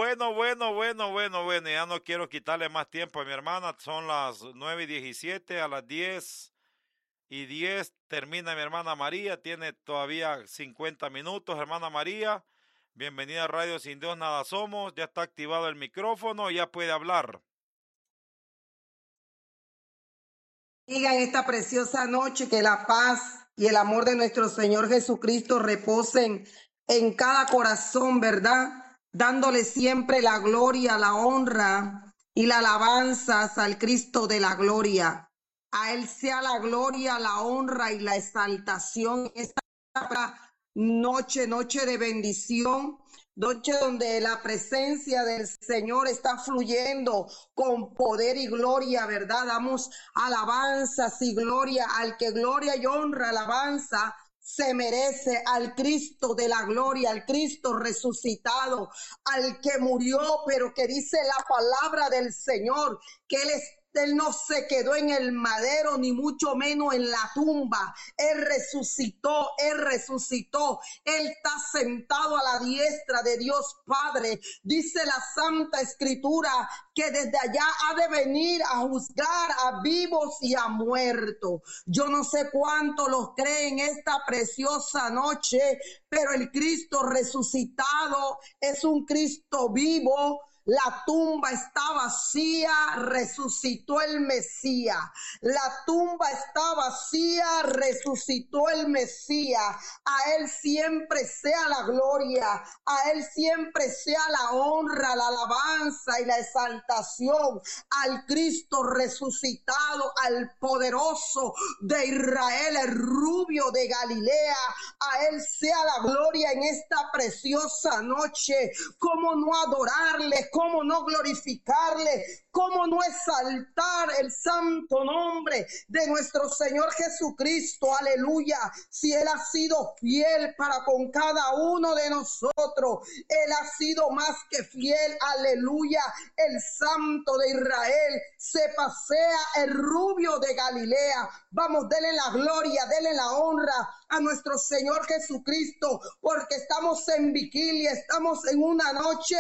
bueno. Ya no quiero quitarle más tiempo a mi hermana. Son las 9:17, a las 10:10 termina mi hermana María. Tiene todavía 50 minutos, hermana María. Bienvenida a Radio Sin Dios Nada Somos. Ya está activado el micrófono, ya puede hablar. Diga en esta preciosa noche que la paz y el amor de nuestro Señor Jesucristo reposen en cada corazón, ¿verdad? Dándole siempre la gloria, la honra y la alabanza al Cristo de la gloria. A Él sea la gloria, la honra y la exaltación en esta noche de bendición, noche donde la presencia del Señor está fluyendo con poder y gloria, ¿verdad? Damos alabanzas y gloria al que gloria y honra, alabanza se merece, al Cristo de la gloria, al Cristo resucitado, al que murió, pero que dice la palabra del Señor, que Él no se quedó en el madero, ni mucho menos en la tumba. Él resucitó, Él está sentado a la diestra de Dios Padre. Dice la Santa Escritura que desde allá ha de venir a juzgar a vivos y a muertos. Yo no sé cuánto los creen esta preciosa noche, pero el Cristo resucitado es un Cristo vivo. La tumba está vacía, resucitó el Mesías. La tumba está vacía, resucitó el Mesías. A Él siempre sea la gloria, a Él siempre sea la honra, la alabanza y la exaltación. Al Cristo resucitado, al poderoso de Israel, el rubio de Galilea. A Él sea la gloria en esta preciosa noche. ¿Cómo no adorarle? ¿Cómo no glorificarle? ¿Cómo no exaltar el santo nombre de nuestro Señor Jesucristo? Aleluya. Si Él ha sido fiel para con cada uno de nosotros, Él ha sido más que fiel. Aleluya. El santo de Israel se pasea, el rubio de Galilea. Vamos, denle la gloria, denle la honra a nuestro Señor Jesucristo, porque estamos en vigilia, estamos en una noche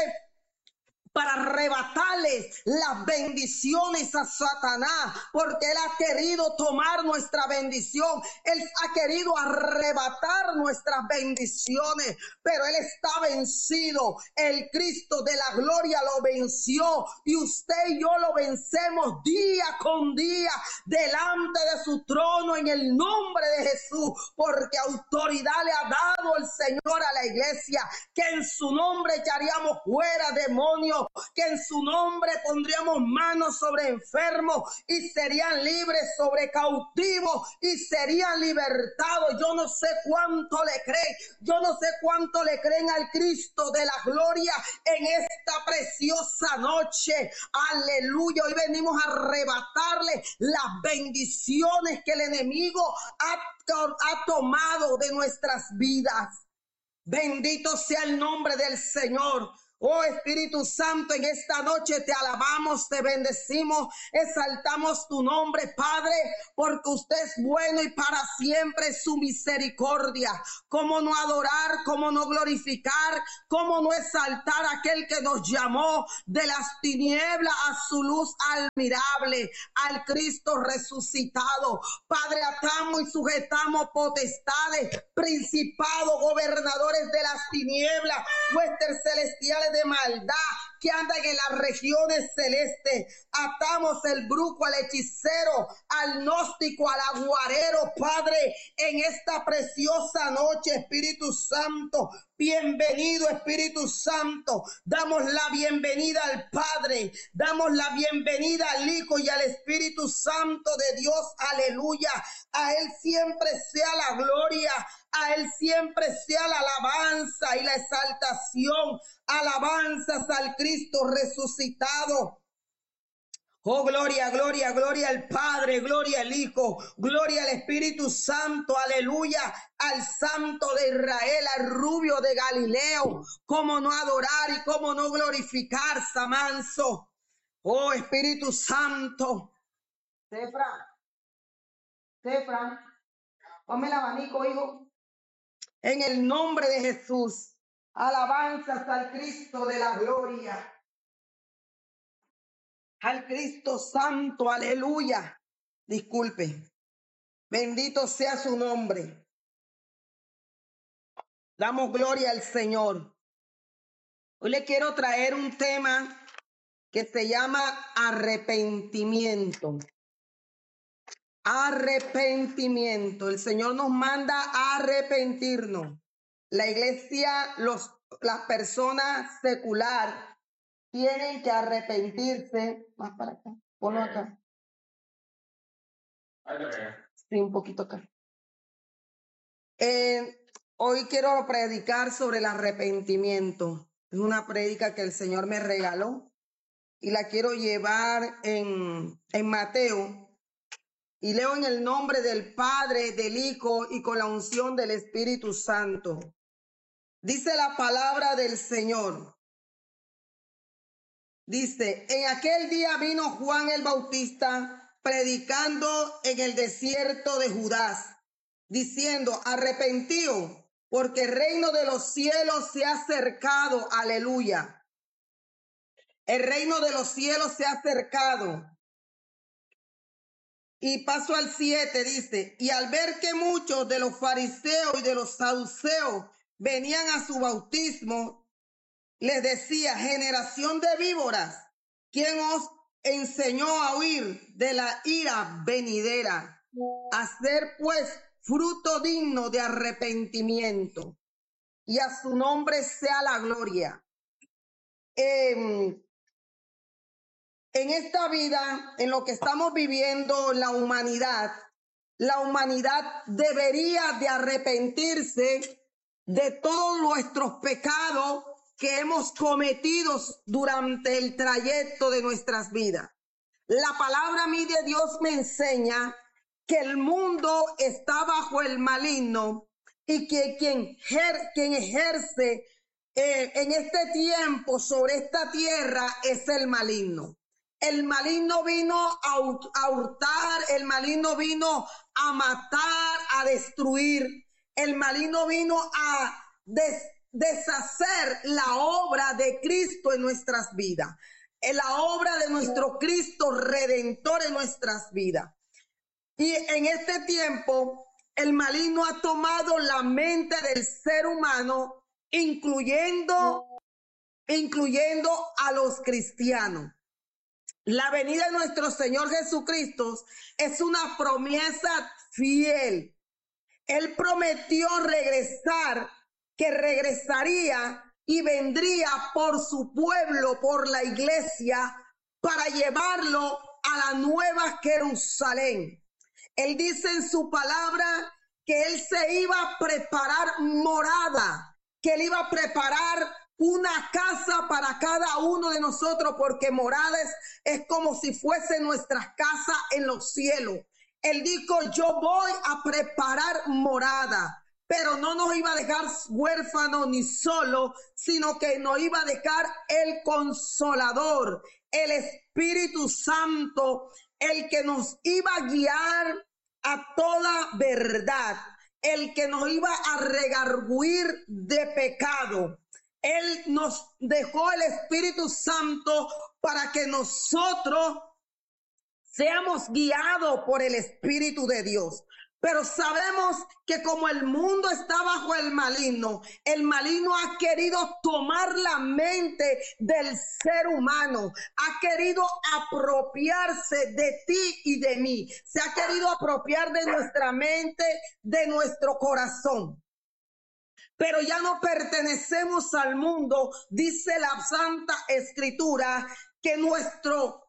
para arrebatarles las bendiciones a Satanás, porque Él ha querido tomar nuestra bendición, Él ha querido arrebatar nuestras bendiciones, pero Él está vencido. El Cristo de la gloria lo venció y usted y yo lo vencemos día con día delante de su trono en el nombre de Jesús, porque autoridad le ha dado el Señor a la iglesia, que en su nombre echaríamos fuera demonios, que en su nombre pondríamos manos sobre enfermos y serían libres, sobre cautivos y serían libertados. Yo no sé cuánto le creen, yo no sé cuánto le creen al Cristo de la gloria en esta preciosa noche. Aleluya. Hoy venimos a arrebatarle las bendiciones que el enemigo ha tomado de nuestras vidas. Bendito sea el nombre del Señor. Oh Espíritu Santo, en esta noche te alabamos, te bendecimos, exaltamos tu nombre, Padre, porque usted es bueno y para siempre su misericordia. ¿Cómo no adorar, cómo no glorificar, cómo no exaltar a aquel que nos llamó de las tinieblas a su luz admirable, al Cristo resucitado? Padre, atamos y sujetamos potestades, principados, gobernadores de las tinieblas, huestes celestiales de maldad que andan en las regiones celestes. Atamos el brujo, al hechicero, al gnóstico, al aguarero, Padre, en esta preciosa noche, Espíritu Santo. Bienvenido, Espíritu Santo. Damos la bienvenida al Padre, damos la bienvenida al Hijo y al Espíritu Santo de Dios. Aleluya. A Él siempre sea la gloria, a Él siempre sea la alabanza y la exaltación. Alabanzas al Cristo resucitado. Oh, gloria, gloria, gloria al Padre, gloria al Hijo, gloria al Espíritu Santo, aleluya, al Santo de Israel, al rubio de Galileo. Cómo no adorar y cómo no glorificar, Samanso. Oh, Espíritu Santo. Cefra, ponme el abanico, hijo. En el nombre de Jesús. Alabanzas al Cristo de la gloria. Al Cristo Santo, aleluya. Disculpe. Bendito sea su nombre. Damos gloria al Señor. Hoy le quiero traer un tema que se llama arrepentimiento. Arrepentimiento. El Señor nos manda a arrepentirnos. La iglesia, las personas secular tienen que arrepentirse. Más para acá. Ponlo acá. Sí, un poquito acá. Hoy quiero predicar sobre el arrepentimiento. Es una prédica que el Señor me regaló y la quiero llevar en Mateo. Y leo en el nombre del Padre, del Hijo y con la unción del Espíritu Santo. Dice la palabra del Señor. Dice, en aquel día vino Juan el Bautista predicando en el desierto de Judá, diciendo, arrepentíos, porque el reino de los cielos se ha acercado. Aleluya. El reino de los cielos se ha acercado. Y paso al 7, dice, y al ver que muchos de los fariseos y de los saduceos venían a su bautismo, les decía, generación de víboras, ¿quién os enseñó a huir de la ira venidera? Hacer pues fruto digno de arrepentimiento, y a su nombre sea la gloria. En esta vida, en lo que estamos viviendo, la humanidad debería de arrepentirse de todos nuestros pecados que hemos cometido durante el trayecto de nuestras vidas. La palabra a mí de Dios me enseña que el mundo está bajo el maligno y que quien ejerce en este tiempo sobre esta tierra es el maligno. El maligno vino a hurtar, el maligno vino a matar, a destruir. El maligno vino a deshacer la obra de Cristo en nuestras vidas. La obra de nuestro Cristo Redentor en nuestras vidas. Y en este tiempo, el maligno ha tomado la mente del ser humano, incluyendo a los cristianos. La venida de nuestro Señor Jesucristo es una promesa fiel. Él prometió que regresaría y vendría por su pueblo, por la iglesia, para llevarlo a la nueva Jerusalén. Él dice en su palabra que Él se iba a preparar morada, que Él iba a preparar una casa para cada uno de nosotros, porque morada es como si fuese nuestra casa en los cielos. Él dijo, yo voy a preparar morada, pero no nos iba a dejar huérfanos ni solo, sino que nos iba a dejar el Consolador, el Espíritu Santo, el que nos iba a guiar a toda verdad, el que nos iba a redarguir de pecado. Él nos dejó el Espíritu Santo para que nosotros seamos guiados por el Espíritu de Dios. Pero sabemos que como el mundo está bajo el maligno ha querido tomar la mente del ser humano, ha querido apropiarse de ti y de mí, se ha querido apropiar de nuestra mente, de nuestro corazón. Pero ya no pertenecemos al mundo, dice la Santa Escritura, que nuestro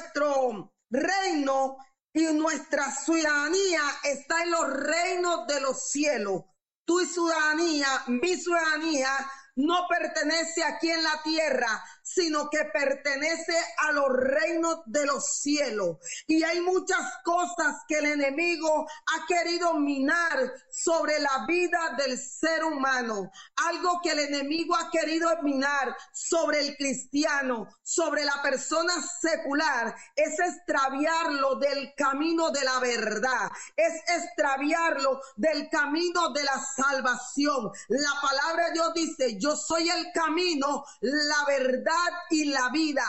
reino y nuestra ciudadanía está en los reinos de los cielos. Tu ciudadanía, mi ciudadanía, no pertenece aquí en la tierra, sino que pertenece a los reinos de los cielos. Y hay muchas cosas que el enemigo ha querido minar sobre la vida del ser humano. Algo que el enemigo ha querido minar sobre el cristiano, sobre la persona secular, es extraviarlo del camino de la verdad, es extraviarlo del camino de la salvación. La palabra de Dios dice, yo yo soy el camino, la verdad y la vida.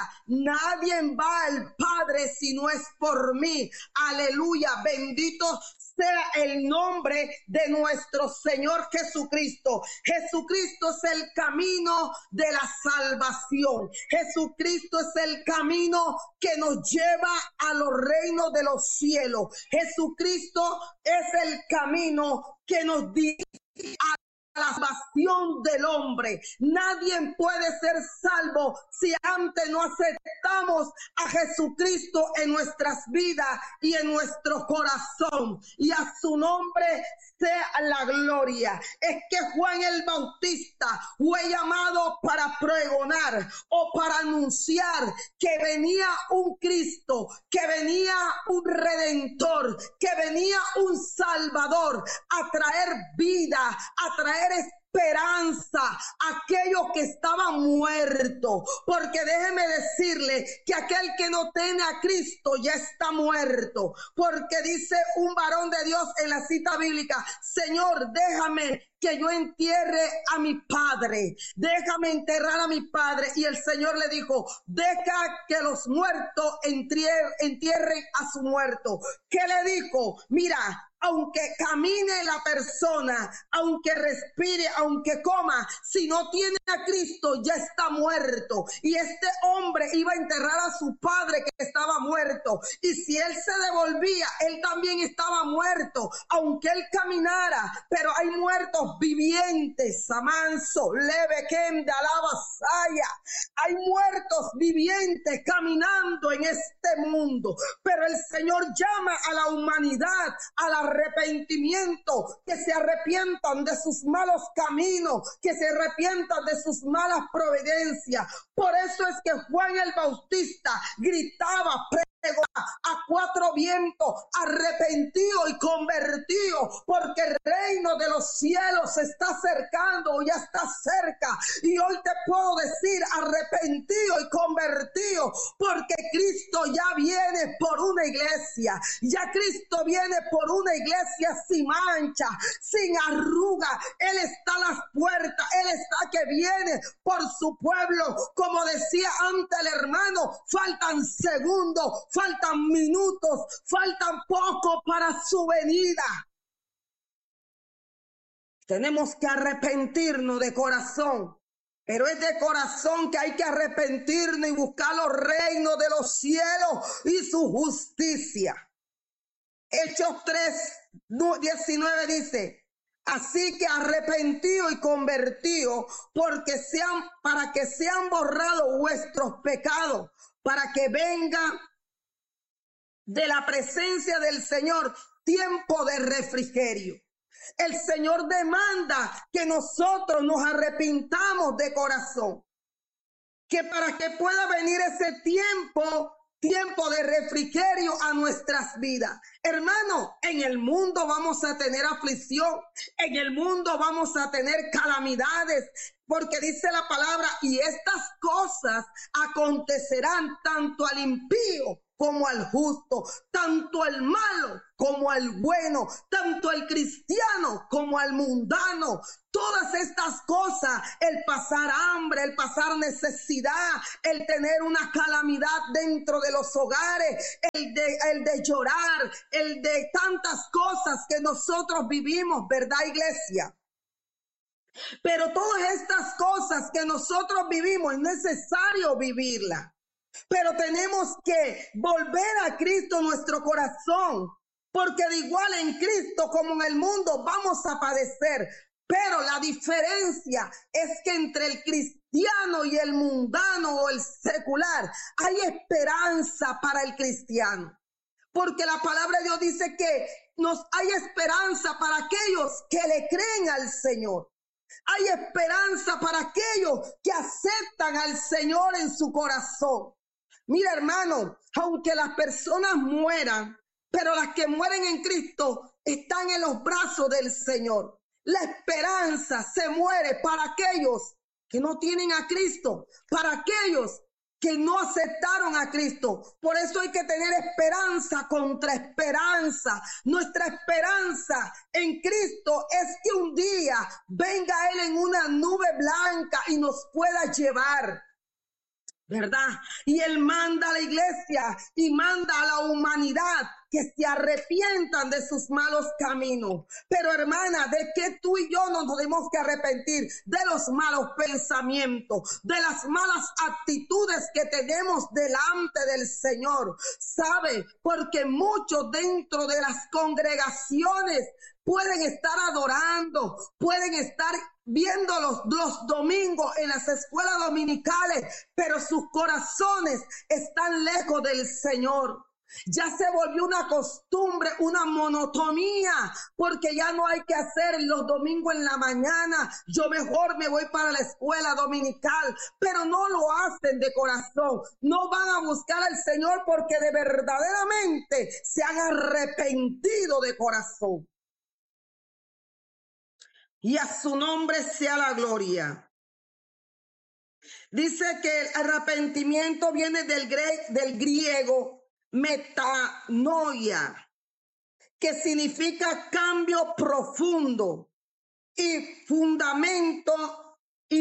Nadie va al Padre si no es por mí. Aleluya, bendito sea el nombre de nuestro Señor Jesucristo. Jesucristo es el camino de la salvación. Jesucristo es el camino que nos lleva a los reinos de los cielos. Jesucristo es el camino que nos dirige a la salvación del hombre. Nadie puede ser salvo si antes no aceptamos a Jesucristo en nuestras vidas y en nuestro corazón. Y a su nombre sea la gloria. Es que Juan el Bautista fue llamado para pregonar o para anunciar que venía un Cristo, que venía un Redentor, que venía un Salvador a traer vida, a traer esperanza a aquellos que estaban muertos, porque déjeme decirle que aquel que no tiene a Cristo ya está muerto, porque dice un varón de Dios en la cita bíblica: Señor, déjame que yo entierre a mi padre, déjame enterrar a mi padre. Y el Señor le dijo: deja que los muertos entierren a su muerto. ¿Qué le dijo? Mira, aunque camine la persona, aunque respire, aunque coma, si no tiene a Cristo, ya está muerto. Y este hombre iba a enterrar a su padre que estaba muerto. Y si él se devolvía, él también estaba muerto, aunque él caminara. Pero hay muertos vivientes, Samanso, Leve, Kenda, Lavasaya. Hay muertos vivientes caminando en este mundo. Pero el Señor llama a la humanidad al arrepentimiento, que se arrepientan de sus malos caminos, que se arrepientan de sus malas providencias. Por eso es que Juan el Bautista gritaba a cuatro vientos: arrepentido y convertido, porque el reino de los cielos se está acercando, ya está cerca. Y hoy te puedo decir: arrepentido y convertido, porque Cristo ya viene por una iglesia, ya Cristo viene por una iglesia sin mancha, sin arruga. Él está a las puertas, Él está que viene por su pueblo. Como decía antes el hermano, faltan segundos, faltan minutos, faltan poco para su venida. Tenemos que arrepentirnos de corazón, pero es de corazón que hay que arrepentirnos y buscar los reinos de los cielos y su justicia. Hechos 3:19 dice: así que arrepentido y convertido, para que sean borrados vuestros pecados, para que venga de la presencia del Señor tiempo de refrigerio. El Señor demanda que nosotros nos arrepintamos de corazón, que para que pueda venir ese tiempo de refrigerio a nuestras vidas. Hermano, en el mundo vamos a tener aflicción, en el mundo vamos a tener calamidades, porque dice la palabra: y estas cosas acontecerán tanto al impío como al justo, tanto al malo como al bueno, tanto al cristiano como al mundano. Todas estas cosas, el pasar hambre, el pasar necesidad, el tener una calamidad dentro de los hogares, el de llorar, el de tantas cosas que nosotros vivimos, ¿verdad, iglesia? Pero todas estas cosas que nosotros vivimos es necesario vivirlas. Pero tenemos que volver a Cristo nuestro corazón, porque de igual en Cristo como en el mundo vamos a padecer. Pero la diferencia es que entre el cristiano y el mundano o el secular hay esperanza para el cristiano. Porque la palabra de Dios dice que hay esperanza para aquellos que le creen al Señor. Hay esperanza para aquellos que aceptan al Señor en su corazón. Mira, hermano, aunque las personas mueran, pero las que mueren en Cristo están en los brazos del Señor. La esperanza se muere para aquellos que no tienen a Cristo, para aquellos que no aceptaron a Cristo. Por eso hay que tener esperanza contra esperanza. Nuestra esperanza en Cristo es que un día venga Él en una nube blanca y nos pueda llevar, ¿verdad? Y Él manda a la iglesia y manda a la humanidad que se arrepientan de sus malos caminos. Pero hermana, ¿de qué tú y yo nos tenemos que arrepentir? De los malos pensamientos, de las malas actitudes que tenemos delante del Señor. ¿Sabe? Porque muchos dentro de las congregaciones pueden estar adorando, pueden estar viendo los domingos en las escuelas dominicales, pero sus corazones están lejos del Señor. Ya se volvió una costumbre, una monotonía, porque ya no hay que hacer los domingos en la mañana. Yo mejor me voy para la escuela dominical, pero no lo hacen de corazón. No van a buscar al Señor porque de verdaderamente se han arrepentido de corazón. Y a su nombre sea la gloria. Dice que el arrepentimiento viene del griego metanoia, que significa cambio profundo y fundamento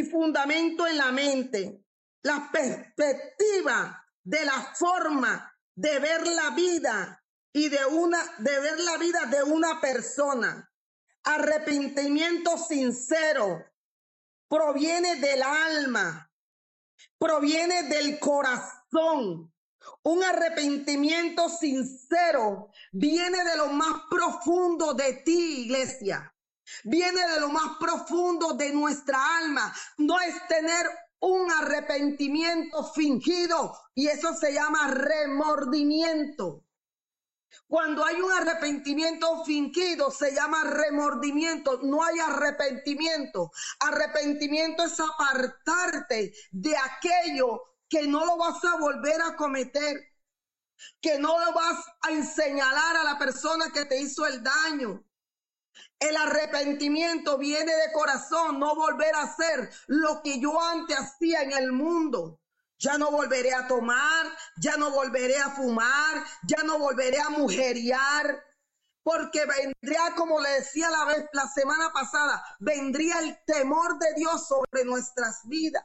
en la mente. La perspectiva de la forma de ver la vida y de ver la vida de una persona. Arrepentimiento sincero proviene del alma, proviene del corazón. Un arrepentimiento sincero viene de lo más profundo de ti, iglesia. Viene de lo más profundo de nuestra alma. No es tener un arrepentimiento fingido, y eso se llama remordimiento. Cuando hay un arrepentimiento fingido, se llama remordimiento. No hay arrepentimiento. Arrepentimiento es apartarte de aquello que no lo vas a volver a cometer, que no lo vas a señalar a la persona que te hizo el daño. El arrepentimiento viene de corazón, no volver a hacer lo que yo antes hacía en el mundo. Ya no volveré a tomar, ya no volveré a fumar, ya no volveré a mujeriar, porque vendría, como le decía la semana pasada, vendría el temor de Dios sobre nuestras vidas.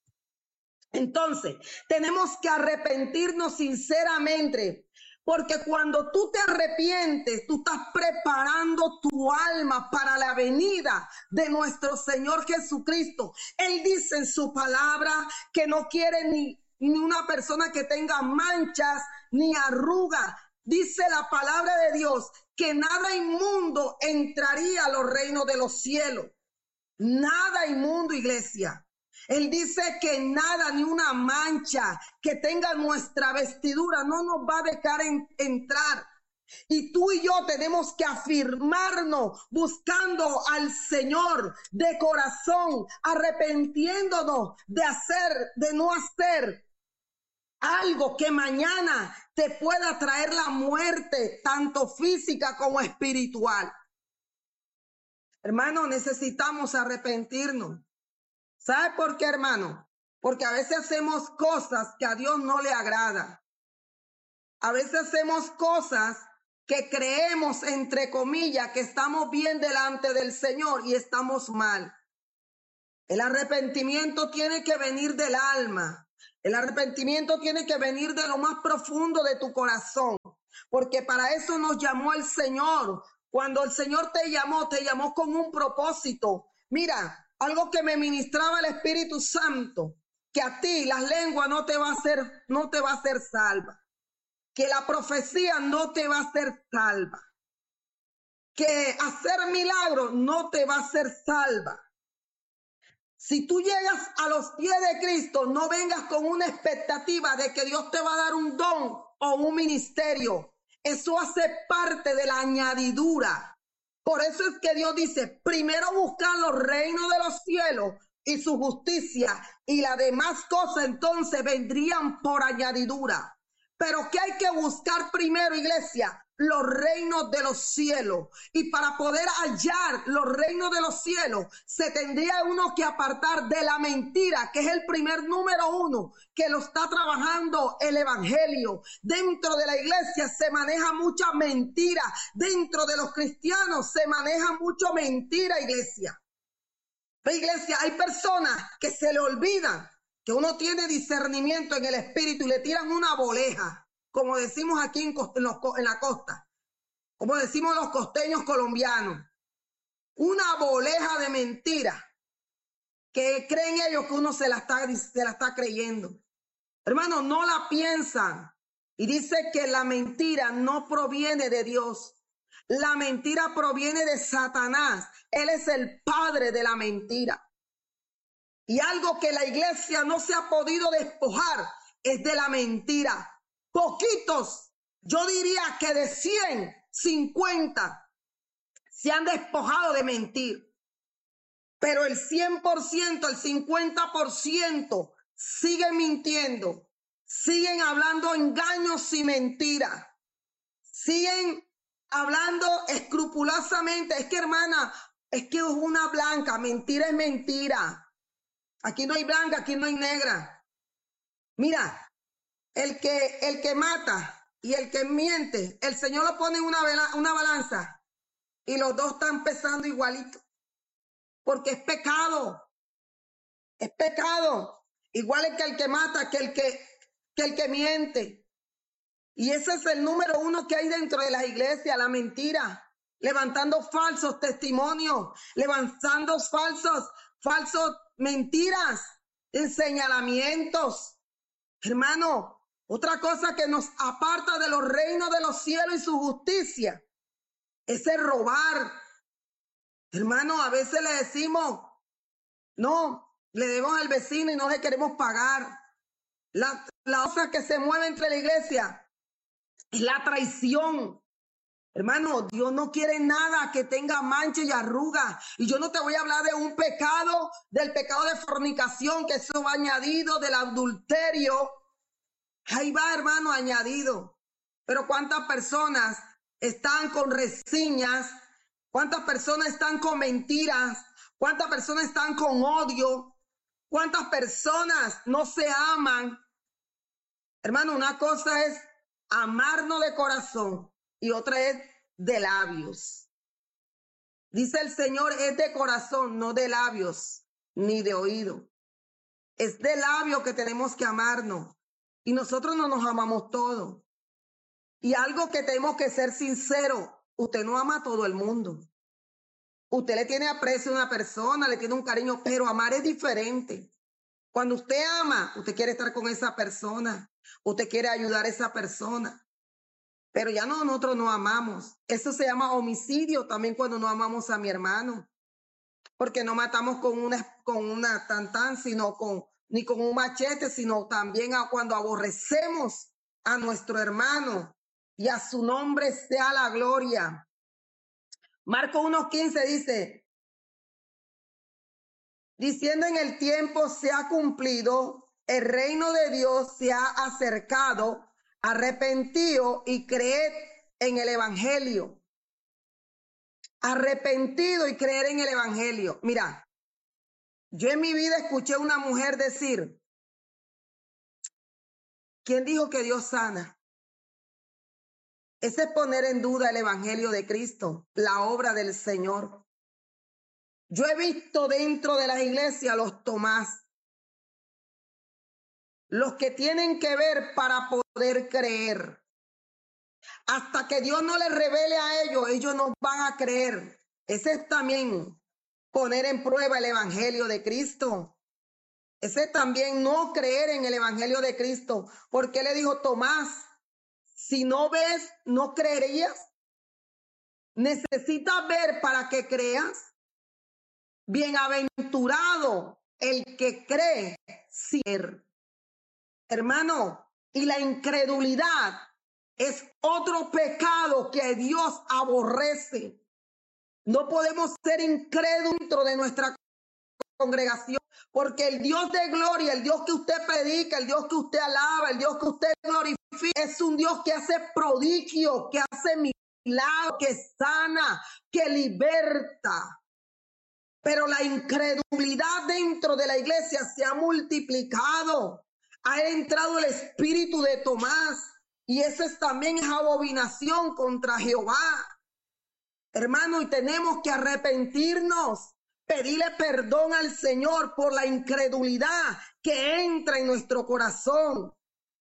Entonces, tenemos que arrepentirnos sinceramente, porque cuando tú te arrepientes, tú estás preparando tu alma para la venida de nuestro Señor Jesucristo. Él dice en su palabra que no quiere ni una persona que tenga manchas ni arrugas. Dice la palabra de Dios que nada inmundo entraría a los reinos de los cielos. Nada inmundo, iglesia. Él dice que nada, ni una mancha que tenga nuestra vestidura no nos va a dejar entrar. Y tú y yo tenemos que afirmarnos buscando al Señor de corazón, arrepintiéndonos de no hacer algo que mañana te pueda traer la muerte, tanto física como espiritual. Hermano, necesitamos arrepentirnos. ¿Sabe por qué, hermano? Porque a veces hacemos cosas que a Dios no le agrada. A veces hacemos cosas que creemos, entre comillas, que estamos bien delante del Señor y estamos mal. El arrepentimiento tiene que venir del alma. El arrepentimiento tiene que venir de lo más profundo de tu corazón. Porque para eso nos llamó el Señor. Cuando el Señor te llamó con un propósito. Mira, algo que me ministraba el Espíritu Santo, que a ti las lenguas no te va a hacer salva, que la profecía no te va a hacer salva, que hacer milagros no te va a hacer salva. Si tú llegas a los pies de Cristo, no vengas con una expectativa de que Dios te va a dar un don o un ministerio. Eso hace parte de la añadidura. Por eso es que Dios dice, primero buscar los reinos de los cielos y su justicia, y las demás cosas entonces vendrían por añadidura. Pero ¿qué hay que buscar primero, iglesia? los reinos de los cielos. Y para poder hallar los reinos de los cielos, se tendría uno que apartar de la mentira, que es el primer número uno, que lo está trabajando el evangelio. Dentro de la iglesia se maneja mucha mentira. Dentro de los cristianos se maneja mucho mentira, iglesia. La iglesia, hay personas que se le olvidan que uno tiene discernimiento en el espíritu y le tiran una boleja, como decimos aquí en la costa, como decimos los costeños colombianos, una boleja de mentira que creen ellos que uno se la está creyendo. Hermanos, no la piensan. Y dice que la mentira no proviene de Dios. La mentira proviene de Satanás. Él es el padre de la mentira. Y algo que la iglesia no se ha podido despojar es de la mentira. Poquitos, yo diría que de 100, 50 se han despojado de mentir. Pero el 100%, el 50% siguen mintiendo, siguen hablando engaños y mentiras, siguen hablando escrupulosamente. Es que, hermana, es que es una blanca, mentira es mentira. Aquí no hay blanca, aquí no hay negra. Mira, el que mata y el que miente, el Señor lo pone en una balanza y los dos están pesando igualito. Porque es pecado. Es pecado. Igual es que el que mata, que el que miente. Y ese es el número uno que hay dentro de la iglesia, la mentira. Levantando falsos testimonios, levantando falsos mentiras, señalamientos. Hermano, otra cosa que nos aparta de los reinos de los cielos y su justicia es el robar. Hermano, a veces le decimos, no, le debemos al vecino y no le queremos pagar. La cosa que se mueve entre la iglesia es la traición. Hermano, Dios no quiere nada que tenga mancha y arruga. Y yo no te voy a hablar de un pecado, del pecado de fornicación, que eso va añadido, del adulterio. Ahí va, hermano, añadido. Pero ¿cuántas personas están con reseñas? ¿Cuántas personas están con mentiras? ¿Cuántas personas están con odio? ¿Cuántas personas no se aman? Hermano, una cosa es amarnos de corazón y otra es de labios. Dice el Señor, es de corazón, no de labios, ni de oído. Es de labios que tenemos que amarnos. Y nosotros no nos amamos todos. Y algo que tenemos que ser sinceros, usted no ama a todo el mundo. Usted le tiene aprecio a una persona, le tiene un cariño, pero amar es diferente. Cuando usted ama, usted quiere estar con esa persona, usted quiere ayudar a esa persona. Pero ya no, nosotros no amamos. Eso se llama homicidio también cuando no amamos a mi hermano. Porque no matamos con una tantán, ni con un machete, sino también cuando aborrecemos a nuestro hermano. Y a su nombre sea la gloria. Marcos 1:15 dice, diciendo en el tiempo se ha cumplido, el reino de Dios se ha acercado, arrepentido y creed en el evangelio. Arrepentido y creer en el evangelio. Mira, yo en mi vida escuché a una mujer decir, ¿quién dijo que Dios sana? Ese es poner en duda el evangelio de Cristo, la obra del Señor. Yo he visto dentro de las iglesias los Tomás, los que tienen que ver para poder creer. Hasta que Dios no les revele a ellos no van a creer. Ese es también poner en prueba el evangelio de Cristo. Ese es también no creer en el evangelio de Cristo. Porque le dijo Tomás, si no ves, no creerías. Necesitas ver para que creas. Bienaventurado el que cree sin ver. Hermano, y la incredulidad es otro pecado que Dios aborrece. No podemos ser incrédulos dentro de nuestra congregación, porque el Dios de gloria, el Dios que usted predica, el Dios que usted alaba, el Dios que usted glorifica, es un Dios que hace prodigio, que hace milagros, que sana, que liberta. Pero la incredulidad dentro de la iglesia se ha multiplicado. Ha entrado el espíritu de Tomás y eso también es abominación contra Jehová. Hermano, y tenemos que arrepentirnos, pedirle perdón al Señor por la incredulidad que entra en nuestro corazón.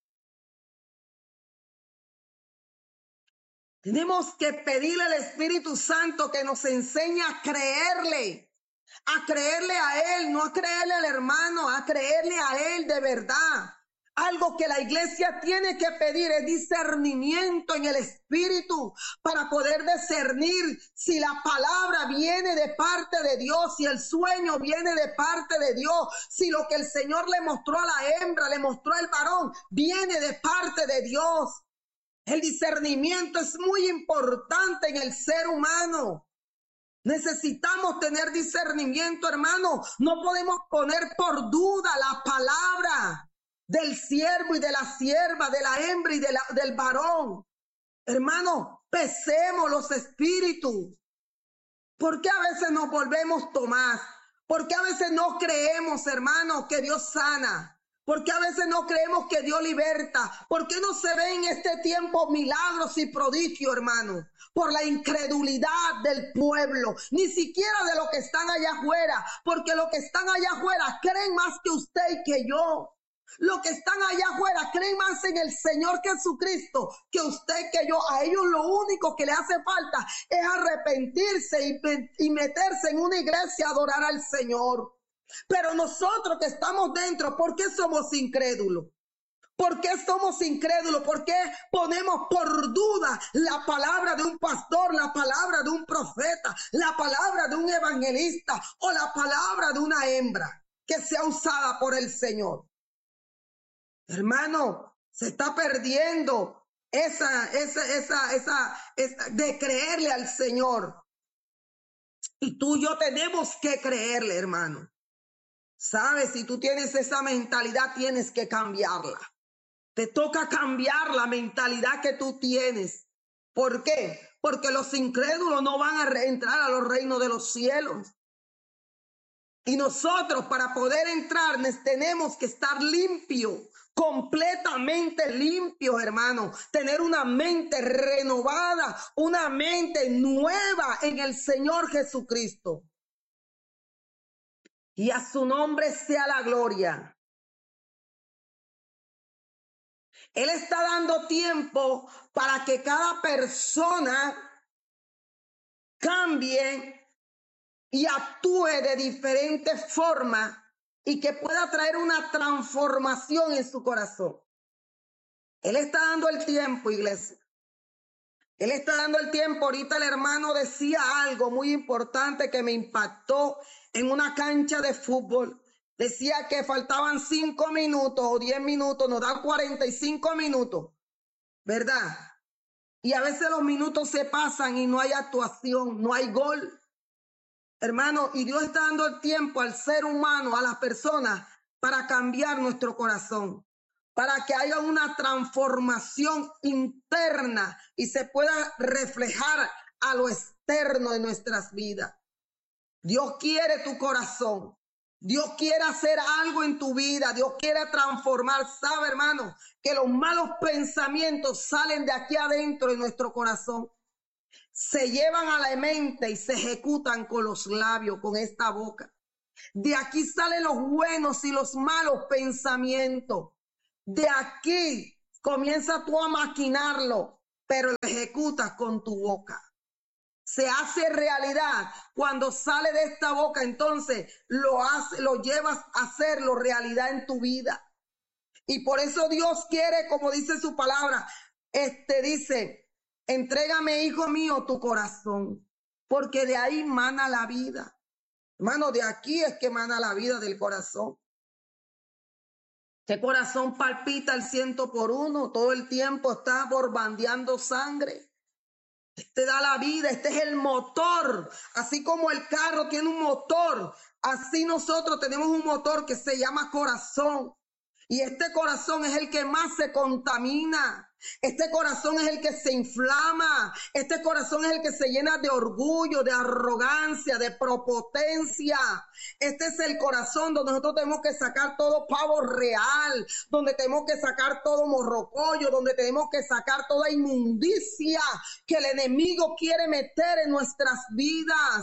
Tenemos que pedirle al Espíritu Santo que nos enseñe a creerle a Él, no a creerle al hermano, a creerle a Él de verdad. Algo que la iglesia tiene que pedir es discernimiento en el espíritu para poder discernir si la palabra viene de parte de Dios, si el sueño viene de parte de Dios, si lo que el Señor le mostró a la hembra, le mostró al varón, viene de parte de Dios. El discernimiento es muy importante en el ser humano. Necesitamos tener discernimiento, hermano. No podemos poner por duda la palabra del siervo y de la sierva, de la hembra y del varón. Hermano, pesemos los espíritus. ¿Por qué a veces nos volvemos Tomás? ¿Por qué a veces no creemos, hermano, que Dios sana? ¿Por qué a veces no creemos que Dios liberta? ¿Por qué no se ven en este tiempo milagros y prodigios, hermano? Por la incredulidad del pueblo, ni siquiera de los que están allá afuera, porque los que están allá afuera creen más que usted y que yo. Los que están allá afuera creen más en el Señor Jesucristo que usted, que yo. A ellos lo único que le hace falta es arrepentirse y meterse en una iglesia a adorar al Señor. Pero nosotros que estamos dentro, ¿por qué somos incrédulos? ¿Por qué somos incrédulos? ¿Por qué ponemos por duda la palabra de un pastor, la palabra de un profeta, la palabra de un evangelista o la palabra de una hembra que sea usada por el Señor? Hermano, se está perdiendo esa de creerle al Señor. Y tú y yo tenemos que creerle, hermano. ¿Sabes? Si tú tienes esa mentalidad, tienes que cambiarla. Te toca cambiar la mentalidad que tú tienes. ¿Por qué? Porque los incrédulos no van a entrar a los reinos de los cielos. Y nosotros, para poder entrar, tenemos que estar limpios, completamente limpios, hermano. Tener una mente renovada, una mente nueva en el Señor Jesucristo. Y a su nombre sea la gloria. Él está dando tiempo para que cada persona cambie y actúe de diferente forma y que pueda traer una transformación en su corazón. Él está dando el tiempo, iglesia. Él está dando el tiempo. Ahorita el hermano decía algo muy importante que me impactó en una cancha de fútbol. Decía que faltaban 5 minutos o 10 minutos, nos dan 45 minutos, ¿verdad? Y a veces los minutos se pasan y no hay actuación, no hay gol. Hermano, y Dios está dando el tiempo al ser humano, a las personas, para cambiar nuestro corazón, para que haya una transformación interna y se pueda reflejar a lo externo de nuestras vidas. Dios quiere tu corazón. Dios quiere hacer algo en tu vida. Dios quiere transformar. Sabe, hermano, que los malos pensamientos salen de aquí adentro de nuestro corazón. Se llevan a la mente y se ejecutan con los labios, con esta boca. De aquí salen los buenos y los malos pensamientos. De aquí comienza tú a maquinarlo, pero lo ejecutas con tu boca. Se hace realidad cuando sale de esta boca, entonces lo llevas a hacerlo realidad en tu vida. Y por eso Dios quiere, como dice su palabra, dice, entrégame, hijo mío, tu corazón, porque de ahí mana la vida. Hermano, de aquí es que mana la vida, del corazón. Este corazón palpita al 100 por 1, todo el tiempo está borbandeando sangre. te da la vida, este es el motor. Así como el carro tiene un motor, así nosotros tenemos un motor que se llama corazón. Y este corazón es el que más se contamina. Este corazón es el que se inflama. Este corazón es el que se llena de orgullo, de arrogancia, de prepotencia. Este es el corazón donde nosotros tenemos que sacar todo pavo real, donde tenemos que sacar todo morrocollo, donde tenemos que sacar toda inmundicia que el enemigo quiere meter en nuestras vidas.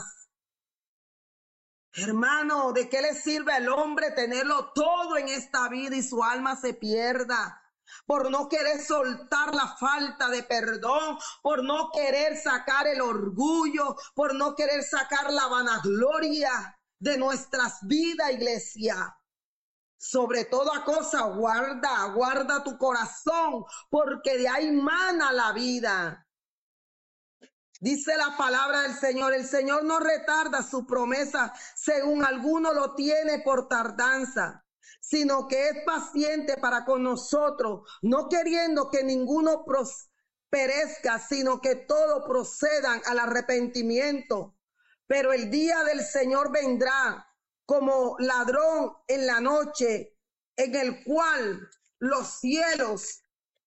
Hermano, ¿de qué le sirve al hombre tenerlo todo en esta vida y su alma se pierda? Por no querer soltar la falta de perdón, por no querer sacar el orgullo, por no querer sacar la vanagloria de nuestras vidas, iglesia. Sobre toda cosa, guarda tu corazón, porque de ahí mana la vida. Dice la palabra del Señor, el Señor no retarda su promesa, según alguno lo tiene por tardanza, sino que es paciente para con nosotros, no queriendo que ninguno perezca, sino que todos procedan al arrepentimiento. Pero el día del Señor vendrá como ladrón en la noche, en el cual los cielos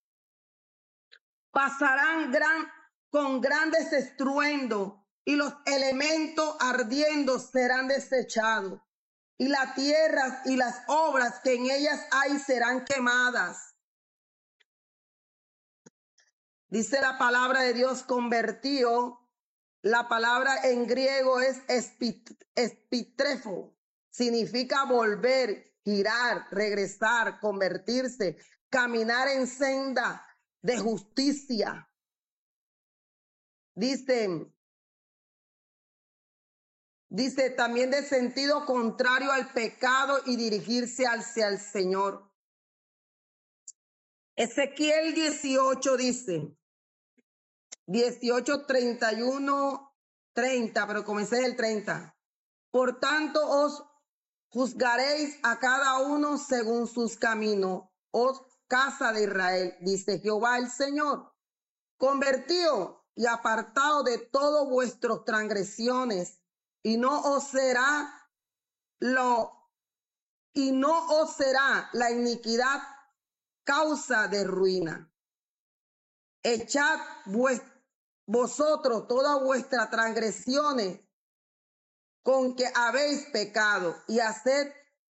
pasarán con grandes estruendos, y los elementos ardiendo serán desechados, y la tierra y las obras que en ellas hay serán quemadas. Dice la palabra de Dios convertido. La palabra en griego es espitrefo. Significa volver, girar, regresar, convertirse, caminar en senda de justicia. Dice también de sentido contrario al pecado y dirigirse hacia el Señor. Ezequiel 18 dice, 18, 31, 30, pero comencé el 30. Por tanto os juzgaréis a cada uno según sus caminos, oh casa de Israel, dice Jehová el Señor. Convertíos y apartado de todas vuestras transgresiones, y no os será la iniquidad causa de ruina. Echad vosotros todas vuestras transgresiones con que habéis pecado, y haced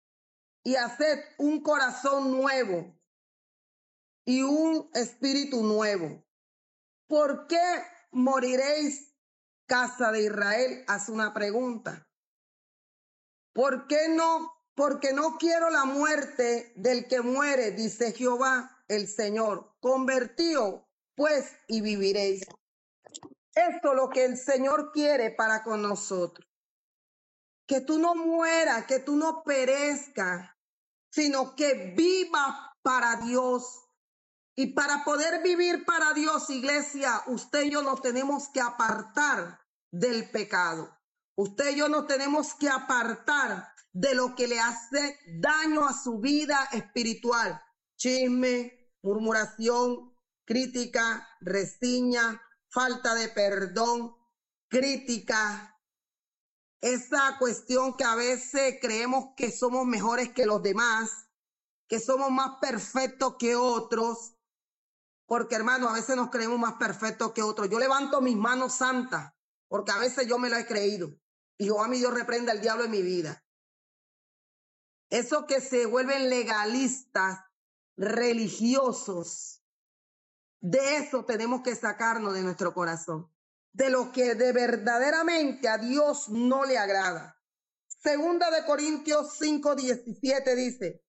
un corazón nuevo y un espíritu nuevo. ¿Por qué moriréis, casa de Israel? Hace una pregunta. ¿Por qué no? Porque no quiero la muerte del que muere, dice Jehová el Señor. Convertíos, pues, y viviréis. Esto es lo que el Señor quiere para con nosotros. Que tú no mueras, que tú no perezcas, sino que vivas para Dios. Y para poder vivir para Dios, iglesia, usted y yo nos tenemos que apartar del pecado. Usted y yo nos tenemos que apartar de lo que le hace daño a su vida espiritual. Chisme, murmuración, crítica, reseña, falta de perdón, crítica. Esa cuestión que a veces creemos que somos mejores que los demás, que somos más perfectos que otros. Porque, hermano, a veces nos creemos más perfectos que otros. Yo levanto mis manos santas, porque a veces yo me lo he creído. Y Jehová mi Dios reprenda al diablo en mi vida. Esos que se vuelven legalistas, religiosos, de eso tenemos que sacarnos de nuestro corazón. De lo que de verdaderamente a Dios no le agrada. Segunda de Corintios 5:17 dice: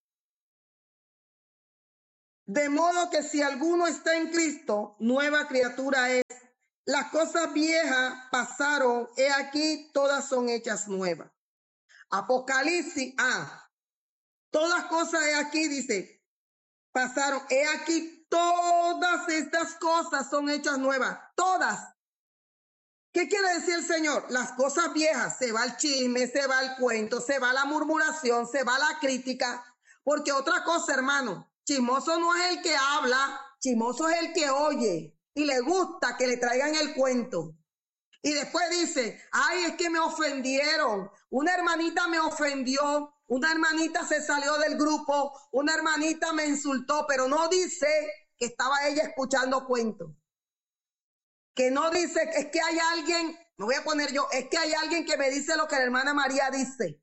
de modo que si alguno está en Cristo, nueva criatura es. Las cosas viejas pasaron, he aquí, todas son hechas nuevas. Apocalipsis, todas cosas, he aquí, dice, pasaron, he aquí, todas estas cosas son hechas nuevas, todas. ¿Qué quiere decir el Señor? Las cosas viejas, se va el chisme, se va el cuento, se va la murmuración, se va la crítica, porque otra cosa, hermano, chismoso no es el que habla, chismoso es el que oye. y le gusta que le traigan el cuento. Y después dice, ay, es que me ofendieron. Una hermanita me ofendió, una hermanita se salió del grupo, una hermanita me insultó, pero no dice que estaba ella escuchando cuentos. Que no dice, es que hay alguien, me voy a poner yo, es que hay alguien que me dice lo que la hermana María dice.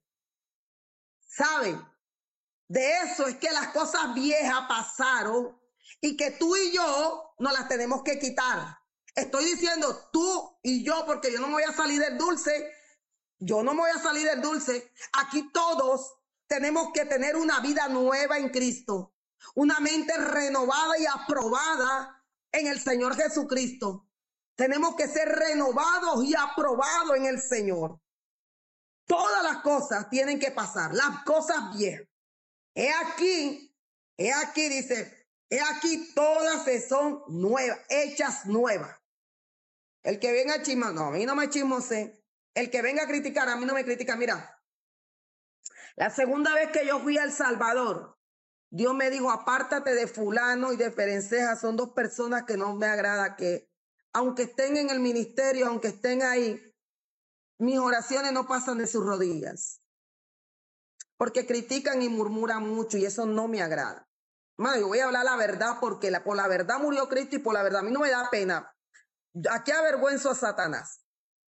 ¿Saben? De eso es que las cosas viejas pasaron y que tú y yo nos las tenemos que quitar. Estoy diciendo tú y yo porque yo no me voy a salir del dulce. Yo no me voy a salir del dulce. Aquí todos tenemos que tener una vida nueva en Cristo. Una mente renovada y aprobada en el Señor Jesucristo. Tenemos que ser renovados y aprobados en el Señor. Todas las cosas tienen que pasar, las cosas viejas. He aquí, dice, he aquí todas se son nuevas, hechas nuevas. El que venga a chismar, no, a mí no me chismose. El que venga a criticar, a mí no me critica. Mira, la segunda vez que yo fui a El Salvador, Dios me dijo, apártate de fulano y de Perenceja, son dos personas que no me agrada que, aunque estén en el ministerio, aunque estén ahí, mis oraciones no pasan de sus rodillas. Porque critican y murmuran mucho y eso no me agrada. Hermano, yo voy a hablar la verdad porque por la verdad murió Cristo y por la verdad a mí no me da pena. Aquí avergüenzo a Satanás.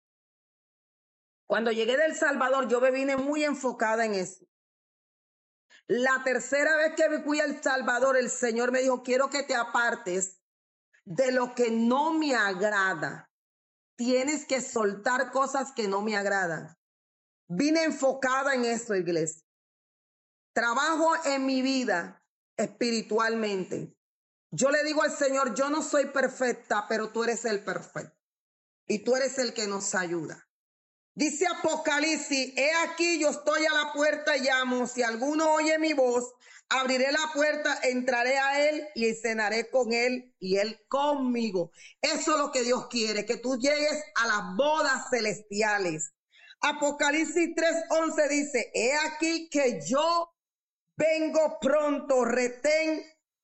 Cuando llegué de El Salvador, yo me vine muy enfocada en eso. La tercera vez que fui a El Salvador, el Señor me dijo, quiero que te apartes de lo que no me agrada. Tienes que soltar cosas que no me agradan. Vine enfocada en eso, iglesia. Trabajo en mi vida espiritualmente. Yo le digo al Señor, yo no soy perfecta, pero tú eres el perfecto. Y tú eres el que nos ayuda. Dice Apocalipsis, he aquí yo estoy a la puerta y llamo. Si alguno oye mi voz, abriré la puerta, entraré a él y cenaré con él y él conmigo. Eso es lo que Dios quiere, que tú llegues a las bodas celestiales. Apocalipsis 3:11 dice, he aquí que yo vengo pronto, retén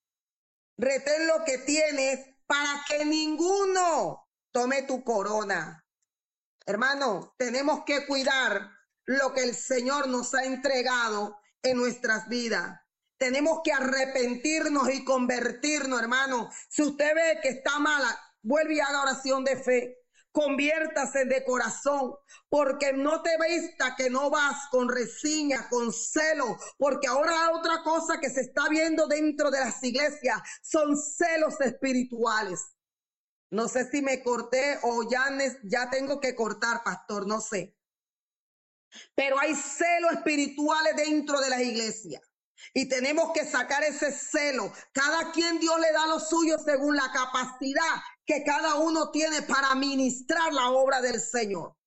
lo que tienes para que ninguno tome tu corona. Hermano, tenemos que cuidar lo que el Señor nos ha entregado en nuestras vidas. Tenemos que arrepentirnos y convertirnos, hermano. Si usted ve que está mala, vuelve y haga oración de fe. Conviértase de corazón, porque no te vista que no vas con resiña, con celo, porque ahora otra cosa que se está viendo dentro de las iglesias son celos espirituales. No sé si me corté o ya tengo que cortar, pastor, no sé. Pero hay celos espirituales dentro de las iglesias. Y tenemos que sacar ese celo. Cada quien Dios le da lo suyo según la capacidad que cada uno tiene para ministrar la obra del Señor.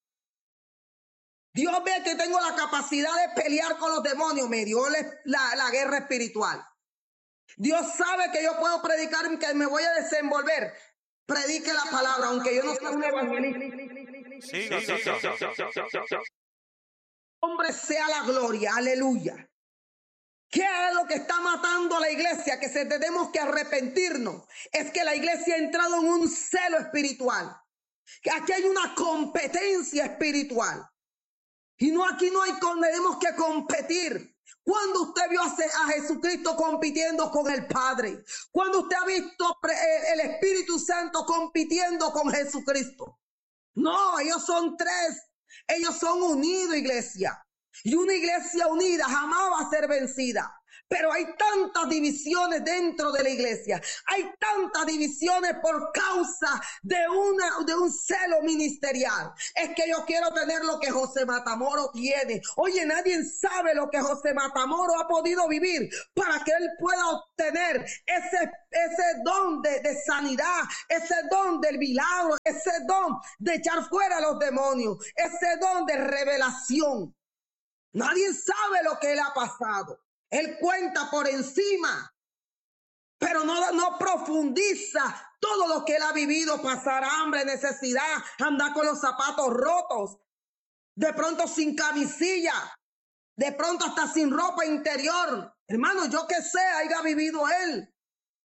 Dios ve que tengo la capacidad de pelear con los demonios. Me dio la guerra espiritual. Dios sabe que yo puedo predicar, que me voy a desenvolver. Predique la palabra, aunque yo no sea un evangelista. Hombre sea la gloria, aleluya. ¿Qué es lo que está matando a la iglesia? Que tenemos que arrepentirnos. Es que la iglesia ha entrado en un celo espiritual. Que aquí hay una competencia espiritual. Y aquí no hay, tenemos que competir. ¿Cuándo usted vio a Jesucristo compitiendo con el Padre? ¿Cuándo usted ha visto el Espíritu Santo compitiendo con Jesucristo? No, ellos son tres. Ellos son unidos, iglesia. Y una iglesia unida jamás va a ser vencida. Pero hay tantas divisiones dentro de la iglesia. Hay tantas divisiones por causa de un celo ministerial. Es que yo quiero tener lo que José Matamoros tiene. Oye, nadie sabe lo que José Matamoros ha podido vivir para que él pueda obtener ese don de sanidad, ese don del milagro, ese don de echar fuera a los demonios, ese don de revelación. Nadie sabe lo que él ha pasado. Él cuenta por encima, pero no profundiza todo lo que él ha vivido, pasar hambre, necesidad, andar con los zapatos rotos, de pronto sin camisilla, de pronto hasta sin ropa interior. Hermano, yo que sé, haya vivido él.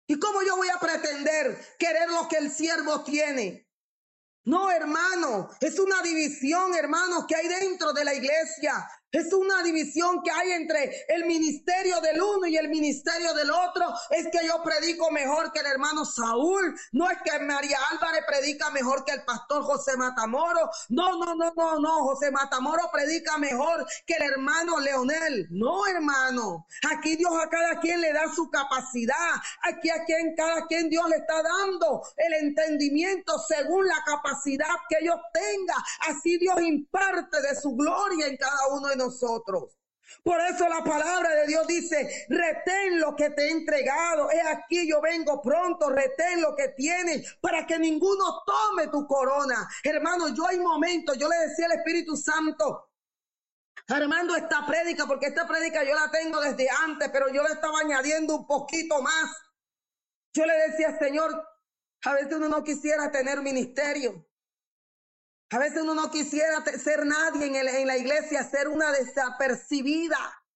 ¿Y cómo yo voy a pretender querer lo que el siervo tiene? No, hermano, es una división, hermano, que hay dentro de la iglesia. Es una división que hay entre el ministerio del uno y el ministerio del otro. Es que yo predico mejor que el hermano Saúl. No es que María Álvarez predica mejor que el pastor José Matamoro. No. José Matamoro predica mejor que el hermano Leonel. No, hermano. Aquí Dios a cada quien le da su capacidad. Aquí cada quien Dios le está dando el entendimiento según la capacidad que ellos tengan. Así Dios imparte de su gloria en cada uno de nosotros. Por eso la palabra de Dios dice: retén lo que te he entregado, he aquí yo vengo pronto, retén lo que tienes para que ninguno tome tu corona. Hermano, yo hay momentos, yo le decía al Espíritu Santo, armando esta prédica, porque esta prédica yo la tengo desde antes, pero yo le estaba añadiendo un poquito más. Yo le decía: Señor, a veces uno no quisiera tener ministerio. A veces uno no quisiera ser nadie en la iglesia, ser una desapercibida.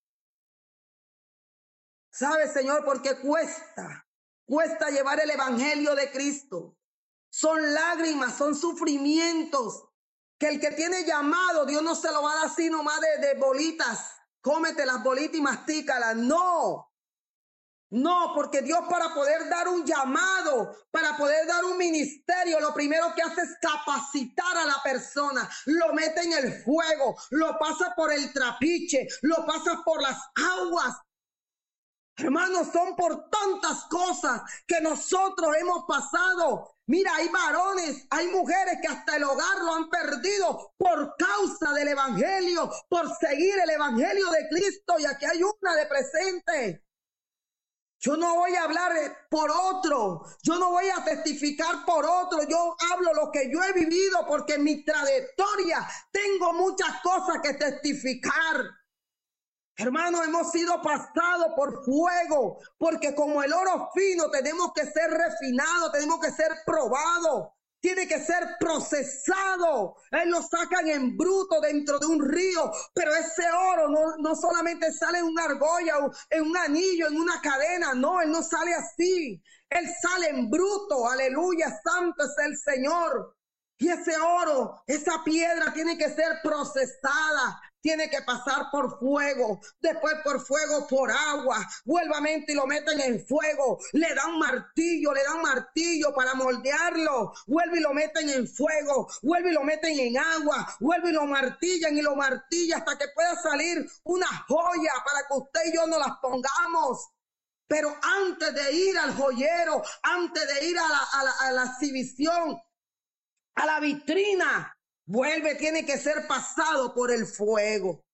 ¿Sabe, Señor? Porque cuesta llevar el evangelio de Cristo. Son lágrimas, son sufrimientos, que el que tiene llamado, Dios no se lo va a dar así nomás de bolitas. Cómete las bolitas y mastícalas. No, porque Dios, para poder dar un llamado, para poder dar un ministerio, lo primero que hace es capacitar a la persona, lo mete en el fuego, lo pasa por el trapiche, lo pasa por las aguas. Hermanos, son por tantas cosas que nosotros hemos pasado. Mira, hay varones, hay mujeres que hasta el hogar lo han perdido por causa del evangelio, por seguir el evangelio de Cristo, y aquí hay una de presente. Yo no voy a hablar por otro, yo no voy a testificar por otro, yo hablo lo que yo he vivido, porque en mi trayectoria tengo muchas cosas que testificar. Hermanos, hemos sido pasados por fuego, porque como el oro fino tenemos que ser refinados, tenemos que ser probados. Tiene que ser procesado. Él lo sacan en bruto dentro de un río, pero ese oro no solamente sale en una argolla, o en un anillo, en una cadena. No, él no sale así. Él sale en bruto. Aleluya, santo es el Señor. Y ese oro, esa piedra tiene que ser procesada. Tiene que pasar por fuego, después por fuego, por agua, vuelvamente y lo meten en fuego, le dan martillo para moldearlo, vuelve y lo meten en fuego, vuelve y lo meten en agua, vuelve y lo martillan hasta que pueda salir una joya para que usted y yo nos las pongamos. Pero antes de ir al joyero, antes de ir a la exhibición, a la vitrina, tiene que ser pasado por el fuego.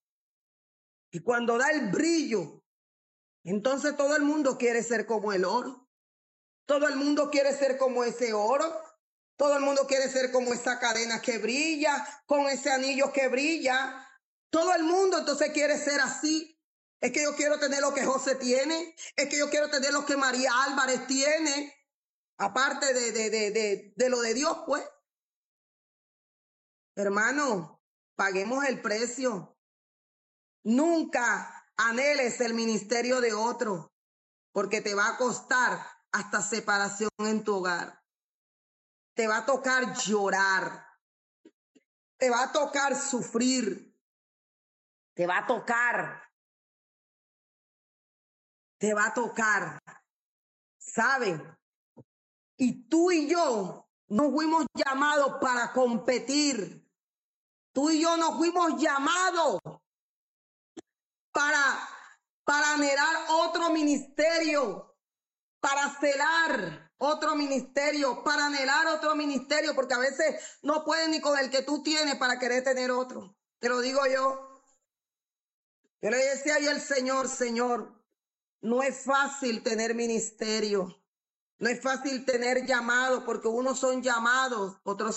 Y cuando da el brillo, entonces todo el mundo quiere ser como el oro. Todo el mundo quiere ser como ese oro. Todo el mundo quiere ser como esa cadena que brilla, con ese anillo que brilla. Todo el mundo entonces quiere ser así. Es que yo quiero tener lo que José tiene. Es que yo quiero tener lo que María Álvarez tiene. Aparte de lo de Dios, pues. Hermano, paguemos el precio. Nunca anheles el ministerio de otro, porque te va a costar hasta separación en tu hogar. Te va a tocar llorar. Te va a tocar sufrir. Te va a tocar. ¿Saben? Y tú y yo no fuimos llamados para competir. Tú y yo no fuimos llamados para anhelar otro ministerio, para celar otro ministerio, para anhelar otro ministerio, porque a veces no puedes ni con el que tú tienes para querer tener otro. Te lo digo yo. Yo le decía yo al Señor, no es fácil tener ministerio. No es fácil tener llamados, porque unos son llamados, otros